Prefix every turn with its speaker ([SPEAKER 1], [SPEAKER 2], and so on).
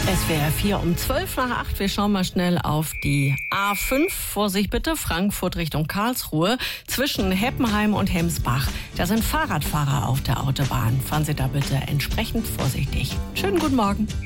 [SPEAKER 1] Es wäre 7:45. Wir schauen mal schnell auf die A5. Vorsicht bitte, Frankfurt Richtung Karlsruhe. Zwischen Heppenheim und Hemsbach. Da sind Fahrradfahrer auf der Autobahn. Fahren Sie da bitte entsprechend vorsichtig. Schönen guten Morgen.